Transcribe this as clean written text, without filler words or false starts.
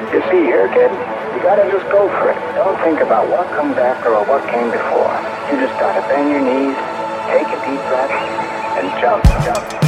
You see here, kid, you gotta just go for it. Don't think about what comes after or what came before. You just gotta bend your knees, take a deep breath, and jump.